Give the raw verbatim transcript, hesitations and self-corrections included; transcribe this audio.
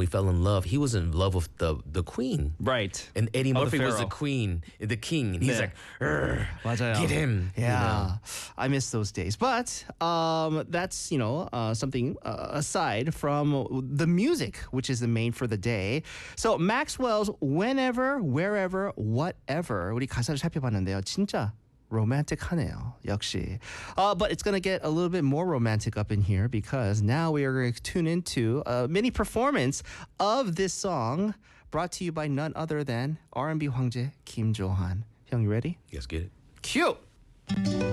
we fell in love, he was in love with the the queen. Right. And Eddie Oh, the Murphy was the pharaoh. queen, the king, and he's 네. like, "Urgh, 맞아요. get him. you know. Yeah, I miss those days. But um, that's, you know, uh, something uh, aside from the music, which is the main for the day. So Maxwell's Whenever, Wherever, Whatever. 우리 가사를 살펴봤는데요. 진짜 romantic하네요. 역시. Uh, but it's going to get a little bit more romantic up in here because now we are going to tune into a mini performance of this song brought to you by none other than R and B 황제 Kim Jo-han. 형, you ready? Let's get it. Cue!